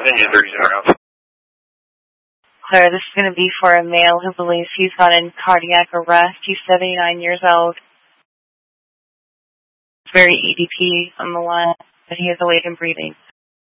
engine 30 Claire, this is going to be for a male who believes he's gone in cardiac arrest. He's 79 years old. It's very EDP on the line, but he is awake and breathing.